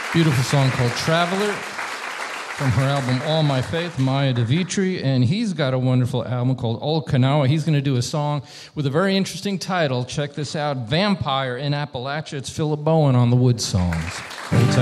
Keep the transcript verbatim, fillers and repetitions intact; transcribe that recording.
Beautiful song called Traveler from her album All My Faith, Maya DeVitri, and he's got a wonderful album called Old Kanawha. He's going to do a song with a very interesting title. Check this out, Vampire in Appalachia. It's Philip Bowen on the Wood Songs.